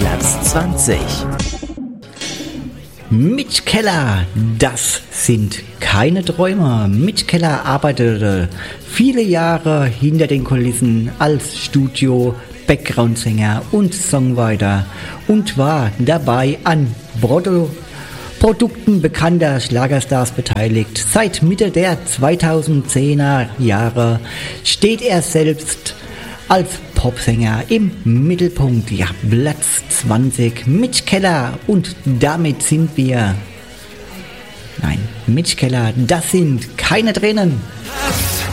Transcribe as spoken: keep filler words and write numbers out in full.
Platz zwanzig. Mitch Keller, das sind keine Träumer. Mitch Keller arbeitete viele Jahre hinter den Kulissen als Studio, Background-Sänger und Songwriter und war dabei an Produ- Produkten bekannter Schlagerstars beteiligt. Seit Mitte der zweitausendzehner Jahre steht er selbst als Popsänger im Mittelpunkt. Ja, Platz zwanzig, Mitch Keller, und damit sind wir... Nein, Mitch Keller, das sind keine Tränen.